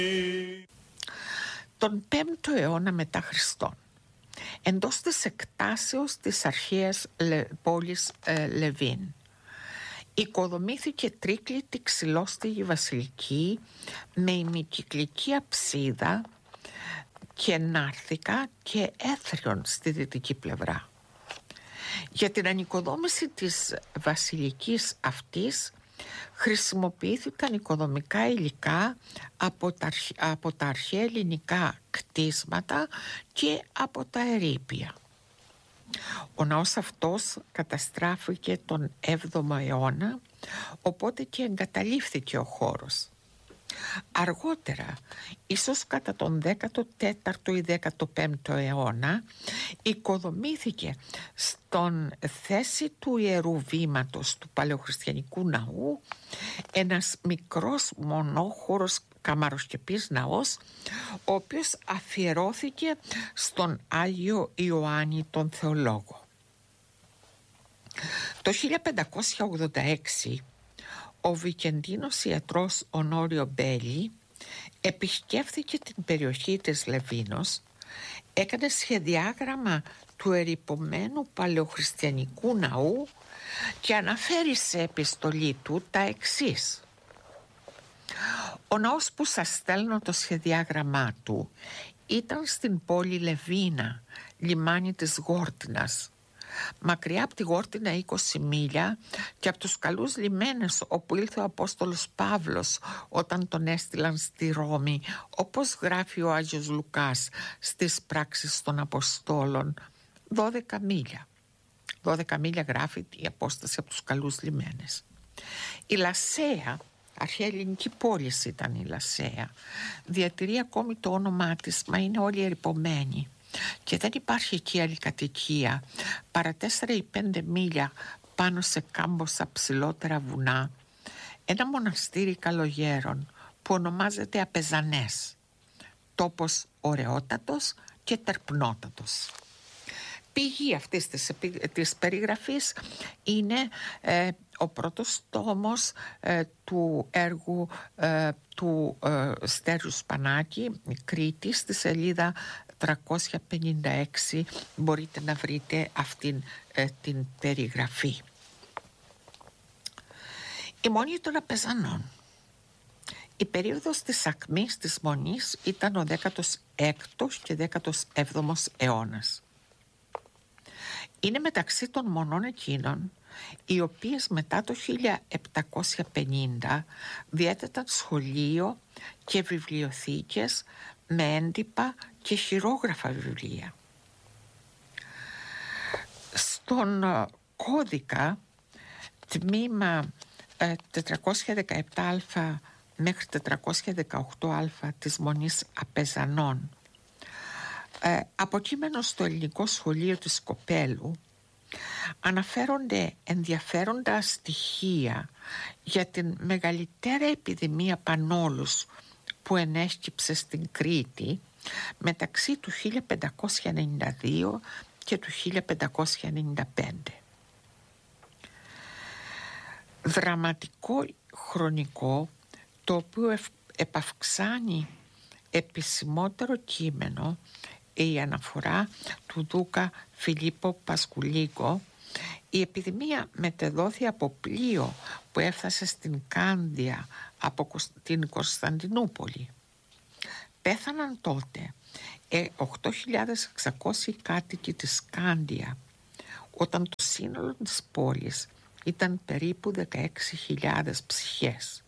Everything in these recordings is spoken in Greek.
Τον 5ο αιώνα μετά Χριστόν, εντός της εκτάσεως της αρχαίας πόλης Λεβίν, οικοδομήθηκε τρίκλητη ξυλόστεγη βασιλική με ημικυκλική αψίδα και νάρθηκα και έθριον στη δυτική πλευρά. Για την ανοικοδόμηση της βασιλικής χρησιμοποιήθηκαν οικοδομικά υλικά από τα αρχαία ελληνικά κτίσματα και από τα ερείπια. Ο ναός αυτός καταστράφηκε τον 7ο αιώνα, οπότε και εγκαταλείφθηκε ο χώρος. Αργότερα, ίσως κατά τον 14ο ή 15ο αιώνα, οικοδομήθηκε στον θέση του ιερού βήματος του παλαιοχριστιανικού ναού ένας μικρός μονόχωρος καμαροσκεπής ναός, ο οποίος αφιερώθηκε στον Άγιο Ιωάννη τον Θεολόγο. Το 1586 ο Βικεντίνος ιατρός Ονόριο Μπέλι επισκέφθηκε την περιοχή της Λεβίνος, έκανε σχεδιάγραμμα του ερειπωμένου παλαιοχριστιανικού ναού και αναφέρει σε επιστολή του τα εξής: «Ο ναός που σας στέλνω το σχεδιάγραμμά του ήταν στην πόλη Λεβίνα, λιμάνι της Γόρτινας, μακριά από τη Γόρτινα 20 μίλια και από τους καλούς λιμένες όπου ήλθε ο Απόστολος Παύλος όταν τον έστειλαν στη Ρώμη, όπως γράφει ο Άγιος Λουκάς στις πράξεις των Αποστόλων, 12 μίλια. 12 μίλια γράφει η απόσταση από τους καλούς λιμένες. Η Λασσέα, αρχαία ελληνική πόλη ήταν η Λασσέα, διατηρεί ακόμη το όνομά της, μα είναι όλοι ερειπωμένοι και δεν υπάρχει εκεί άλλη κατοικία παρά 4 ή 5 μίλια πάνω σε κάμποσα ψηλότερα βουνά ένα μοναστήρι καλογέρων που ονομάζεται Απεζανές, τόπος ωραιότατος και τερπνότατος. Πηγή αυτής της περιγραφής είναι ο πρώτος τόμος του έργου του Στέριου Σπανάκη, Κρήτη, στη σελίδα 356 μπορείτε να βρείτε αυτήν την περιγραφή. Η Μονή των Απεζανών. Η περίοδος της ακμής της Μονής ήταν ο 16ος και 17ος αιώνας. Είναι μεταξύ των μονών εκείνων οι οποίες μετά το 1750 διέθεταν σχολείο και βιβλιοθήκες με έντυπα και χειρόγραφα βιβλία. Στον κώδικα τμήμα 417α μέχρι 418α της Μονής Απεζανών, αποκείμενο στο ελληνικό σχολείο της Κοπέλου, αναφέρονται ενδιαφέροντα στοιχεία για την μεγαλύτερη επιδημία πανόλους που ενέσκυψε στην Κρήτη μεταξύ του 1592 και του 1595. Δραματικό χρονικό, το οποίο επαυξάνει επισημότερο κείμενο, η αναφορά του Δούκα Φιλίππο Πασκουλίκο. Η επιδημία μετεδόθη από πλοίο που έφτασε στην Κάντια από την Κωνσταντινούπολη. Πέθαναν τότε 8.600 κάτοικοι της Κάντια, όταν το σύνολο της πόλης ήταν περίπου 16.000 ψυχές.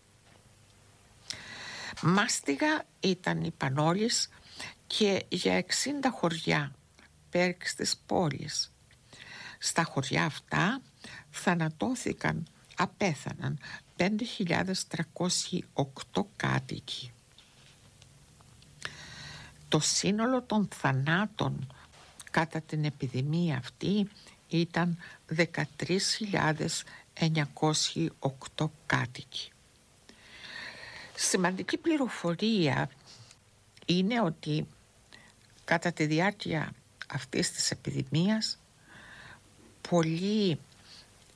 Μάστιγα ήταν η Πανόλης και για 60 χωριά πέρυξ της πόλης. Στα χωριά αυτά απέθαναν 5.308 κάτοικοι. Το σύνολο των θανάτων κατά την επιδημία αυτή ήταν 13.908 κάτοικοι. Σημαντική πληροφορία είναι ότι κατά τη διάρκεια αυτής της επιδημίας πολλοί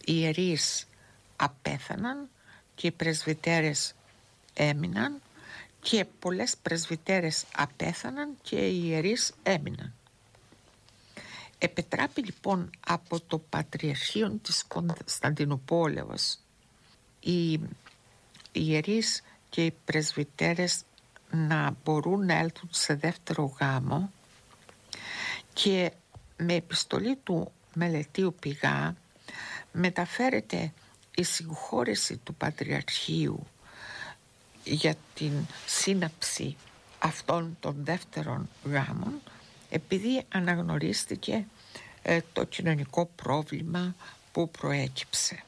ιερείς απέθαναν και οι πρεσβυτέρες έμειναν και πολλές πρεσβυτέρες απέθαναν και οι ιερείς έμειναν. Επετράπη λοιπόν από το Πατριαρχείο της Κωνσταντινούπολεως οι ιερείς και οι πρεσβυτέρες να μπορούν να έλθουν σε δεύτερο γάμο, και με επιστολή του Μελετίου Πηγά μεταφέρεται η συγχώρεση του Πατριαρχείου για την σύναψη αυτών των δεύτερων γάμων, επειδή αναγνωρίστηκε το κοινωνικό πρόβλημα που προέκυψε.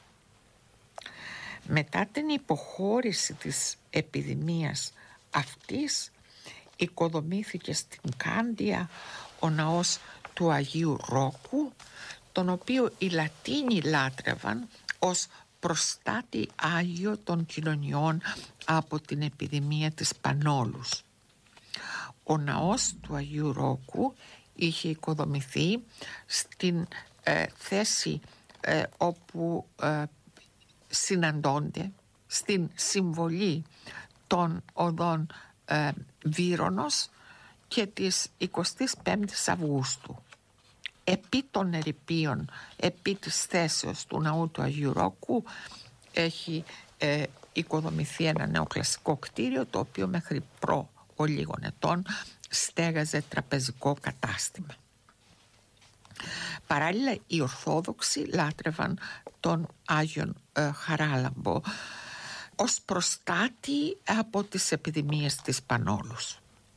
Μετά την υποχώρηση της επιδημίας αυτής, οικοδομήθηκε στην Κάντια ο ναός του Αγίου Ρόκου, τον οποίο οι Λατίνοι λάτρευαν ως προστάτη Άγιο των κοινωνιών από την επιδημία της Πανόλους. Ο ναός του Αγίου Ρόκου είχε οικοδομηθεί στην θέση όπου συναντώνται στην συμβολή των οδών Βύρονος και της 25ης Αυγούστου. Επί των ερειπίων, επί της θέσεως του ναού του Αγίου Ρόκου έχει οικοδομηθεί ένα νεοκλασικό κτίριο, το οποίο μέχρι προ λίγων ετών στέγαζε τραπεζικό κατάστημα. Παράλληλα οι Ορθόδοξοι λάτρευαν τον Άγιον Χαράλαμπο ως προστάτη από τις επιδημίες της Πανόλους.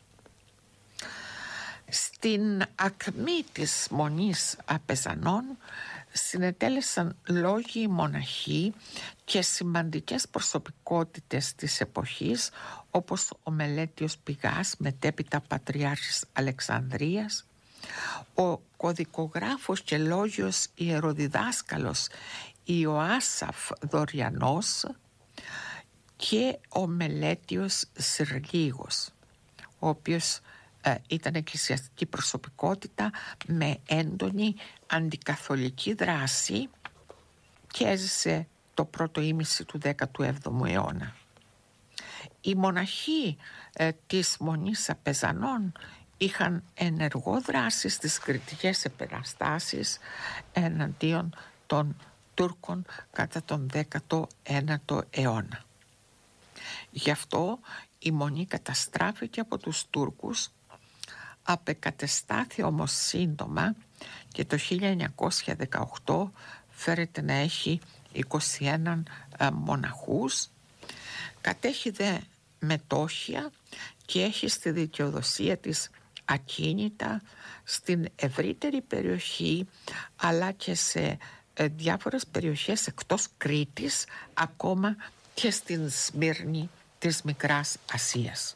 Στην ακμή της Μονής Απεζανών συνετέλεσαν λόγοι μοναχοί και σημαντικές προσωπικότητες της εποχής, όπως ο Μελέτιος Πηγάς, μετέπειτα Πατριάρχης Αλεξανδρίας, ο κωδικογράφος και λόγιος ιεροδιδάσκαλος Ιωάσαφ Δωριανός και ο Μελέτιος Συρλίγος, ο οποίος ήταν εκκλησιαστική προσωπικότητα με έντονη αντικαθολική δράση και έζησε το πρώτο ήμιση του 17ου αιώνα. Οι μοναχοί της Μονής Απεζανών είχαν ενεργό δράση στις κριτικές επαναστάσεις εναντίον των Τούρκων κατά τον 19ο αιώνα. Γι' αυτό η Μονή καταστράφηκε από τους Τούρκους, απεκατεστάθη όμως σύντομα και το 1918 φέρεται να έχει 21 μοναχούς, κατέχει δε μετόχια και έχει στη δικαιοδοσία της ακίνητα στην ευρύτερη περιοχή, αλλά και σε διάφορες περιοχές εκτός Κρήτης, ακόμα και στην Σμύρνη της Μικράς Ασίας.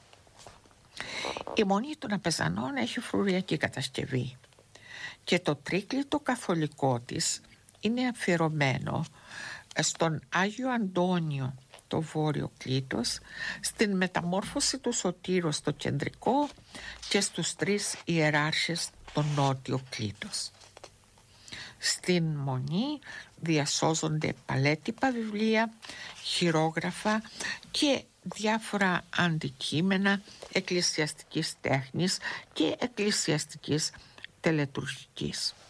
Η Μονή των Απεζανών έχει φρουριακή κατασκευή και το τρίκλητο καθολικό της είναι αφιερωμένο στον Άγιο Αντώνιο το βόρειο κλήτος, στην μεταμόρφωση του Σωτήρου στο κεντρικό και στους τρεις ιεράρχες το νότιο κλήτος. Στην Μονή διασώζονται παλέτυπα βιβλία, χειρόγραφα και διάφορα αντικείμενα εκκλησιαστικής τέχνης και εκκλησιαστικής τελετουργικής.